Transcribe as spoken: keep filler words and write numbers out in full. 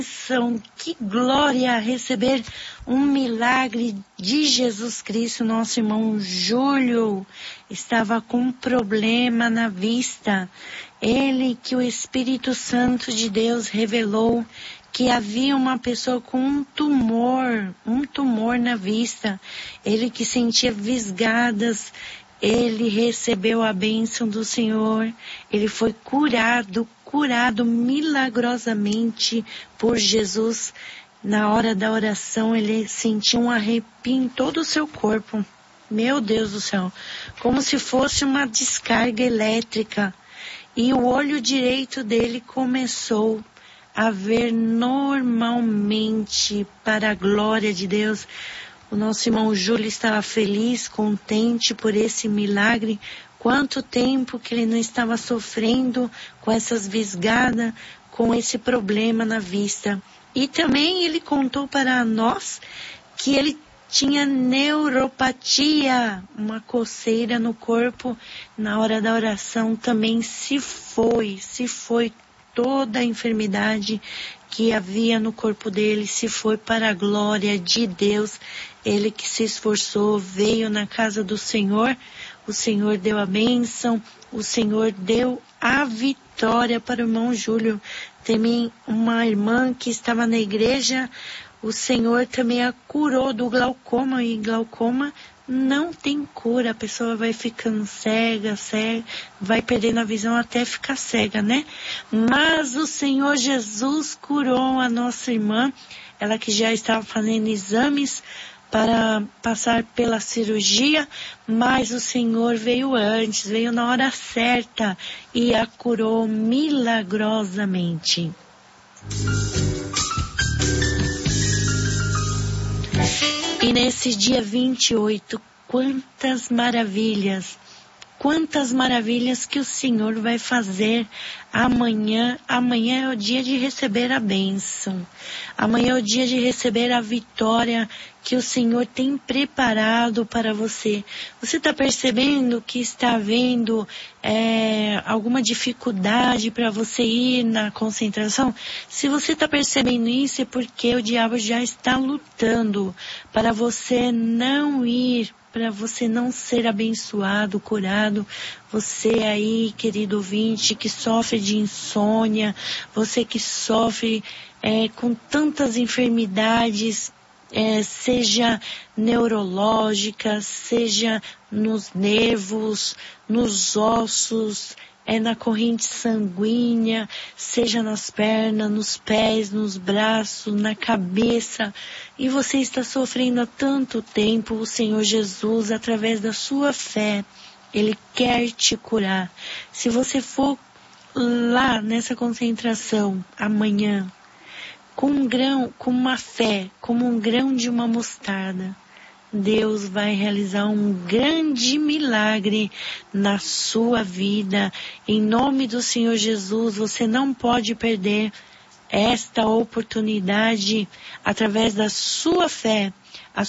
Que glória receber um milagre de Jesus Cristo. Nosso irmão Júlio estava com um problema na vista. Ele que o Espírito Santo de Deus revelou que havia uma pessoa com um tumor, um tumor na vista. Ele que sentia visgadas. Ele recebeu a bênção do Senhor. Ele foi curado, curado milagrosamente por Jesus. Na hora da oração, ele sentiu um arrepio em todo o seu corpo. Meu Deus do céu, como se fosse uma descarga elétrica. E o olho direito dele começou a ver normalmente para a glória de Deus. O nosso irmão Júlio estava feliz, contente por esse milagre. Quanto tempo que ele não estava sofrendo com essas visgadas, com esse problema na vista. E também ele contou para nós que ele tinha neuropatia, uma coceira no corpo. Na hora da oração também se foi, se foi toda a enfermidade que havia no corpo dele, se foi para a glória de Deus. Ele que se esforçou, veio na casa do Senhor, o Senhor deu a bênção, o Senhor deu a vitória para o irmão Júlio. Também uma irmã que estava na igreja, o Senhor também a curou do glaucoma, e glaucoma não tem cura, a pessoa vai ficando cega, cega, vai perdendo a visão até ficar cega, né? Mas o Senhor Jesus curou a nossa irmã, ela que já estava fazendo exames para passar pela cirurgia, mas o Senhor veio antes, veio na hora certa e a curou milagrosamente. E nesse dia vinte e oito, quantas maravilhas, quantas maravilhas que o Senhor vai fazer amanhã. Amanhã é o dia de receber a bênção. Amanhã é o dia de receber a vitória que o Senhor tem preparado para você. Você está percebendo que está havendo é, alguma dificuldade para você ir na concentração? Se você está percebendo isso, é porque o diabo já está lutando para você não ir, para você não ser abençoado, curado. Você aí, querido ouvinte, que sofre de insônia, você que sofre é, com tantas enfermidades, é, seja neurológicas, seja nos nervos, nos ossos, é na corrente sanguínea, seja nas pernas, nos pés, nos braços, na cabeça, e você está sofrendo há tanto tempo. O Senhor Jesus, através da sua fé, Ele quer te curar. Se você for lá nessa concentração amanhã, com um grão, com uma fé, como um grão de uma mostarda, Deus vai realizar um grande milagre na sua vida. Em nome do Senhor Jesus, você não pode perder esta oportunidade através da sua fé.